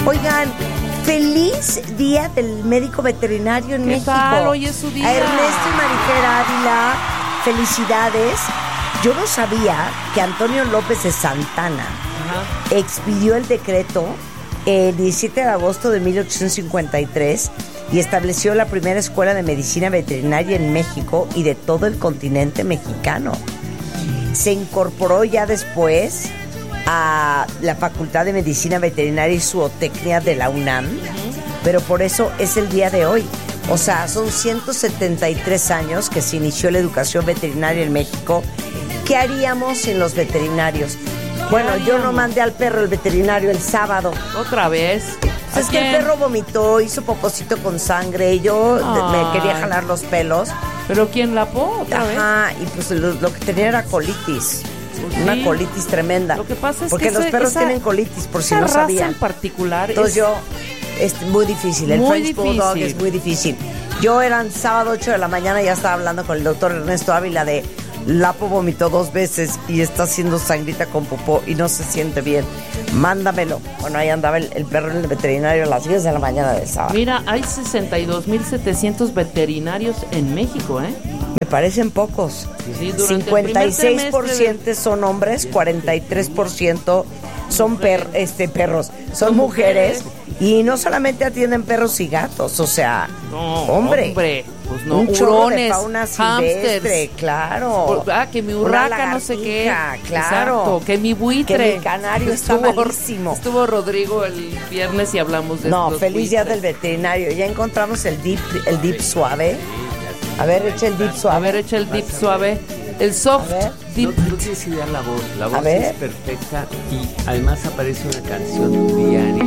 Oigan, feliz día del médico veterinario en México. Tal? Hoy es su día. A Ernesto y Marifer Ávila, felicidades. Yo no sabía que Antonio López de Santana expidió el decreto el 17 de agosto de 1853 y estableció la primera escuela de medicina veterinaria en México y de todo el continente mexicano. Se incorporó ya después a la Facultad de Medicina Veterinaria y Zootecnia de la UNAM, pero por eso es el día de hoy. O sea, son 173 años que se inició la educación veterinaria en México. ¿Qué haríamos sin los veterinarios? Bueno, yo no mandé al perro el veterinario el sábado. ¿Otra vez? Es que el perro vomitó, hizo popocito con sangre y yo me quería jalar los pelos. ¿Pero quién lapó otra vez? Ajá, y pues lo que tenía era colitis. Pues una sí. colitis tremenda. Lo que pasa es porque que los perros tienen colitis, por si no raza sabían. en particular Entonces yo, es muy difícil. El muy French Bulldog es muy difícil. Yo eran sábado 8 de la mañana, ya estaba hablando con el doctor Ernesto Ávila de Lapo vomitó 2 veces y está haciendo sangrita con popó y no se siente bien. Mándamelo. Bueno, ahí andaba el perro en el veterinario a las 10 de la mañana del sábado. Mira, hay 62,700 veterinarios en México, ¿eh? Me parecen pocos. Sí, durante el 56% son hombres, 43% son perros, son mujeres. Y no solamente atienden perros y gatos, o sea, No, hombre, pues no, un chorro de hurones, fauna silvestre, hámsters. claro. Que mi Una urraca no sé qué. lagartija, claro. Exacto, que mi buitre. Que mi canario está malísimo. Estuvo Rodrigo el viernes y hablamos de No, los feliz día buitres. del veterinario. Ya encontramos el dip suave. A ver, echa el dip suave. A ver, echa el dip suave. El soft dip. No tienes idea la voz. La voz ver. es perfecta y además aparece una canción diaria.